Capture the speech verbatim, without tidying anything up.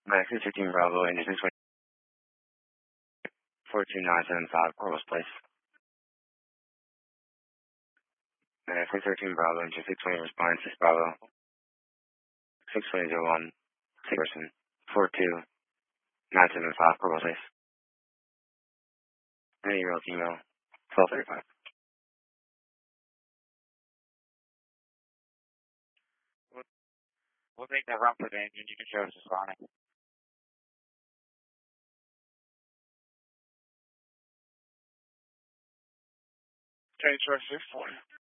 Max is fifteen Bravo, engine six twenty, four two nine seven five, Corvallis Place. Max six thirteen Bravo, engine six twenty, responding six Bravo, six twenty zero one, six person, four two nine seven five, Corvallis Place. Any real female, twelve thirty-five. We'll, we'll take that run for the engine. You can show us the sonic. Okay, try six twenty.